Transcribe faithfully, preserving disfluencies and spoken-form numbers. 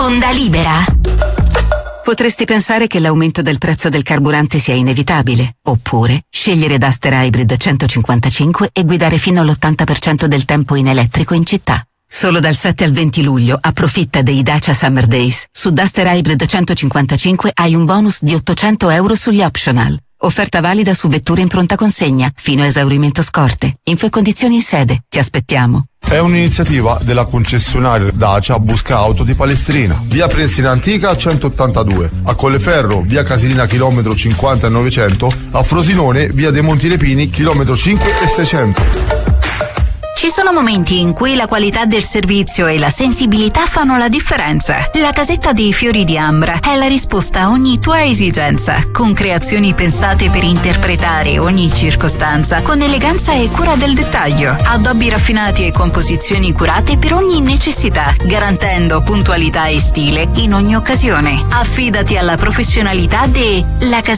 Onda Libera. Potresti pensare che l'aumento del prezzo del carburante sia inevitabile, oppure scegliere Duster Hybrid centocinquantacinque e guidare fino all'ottanta per cento del tempo in elettrico in città. Solo dal sette al venti luglio approfitta dei Dacia Summer Days. Su Duster Hybrid centocinquantacinque hai un bonus di ottocento euro sugli optional. Offerta valida su vetture in pronta consegna, fino a esaurimento scorte. Info e condizioni in sede. Ti aspettiamo. È un'iniziativa della concessionaria Dacia Busca Auto di Palestrina, via Prenestina Antica centottantadue, a Colleferro, via Casilina chilometro cinquanta e novecento, a Frosinone, via dei Monti Lepini, chilometro cinque e seicento. Ci sono momenti in cui la qualità del servizio e la sensibilità fanno la differenza. La casetta dei fiori di Ambra è la risposta a ogni tua esigenza, con creazioni pensate per interpretare ogni circostanza con eleganza e cura del dettaglio, addobbi raffinati e composizioni curate per ogni necessità, garantendo puntualità e stile in ogni occasione. Affidati alla professionalità de La Casetta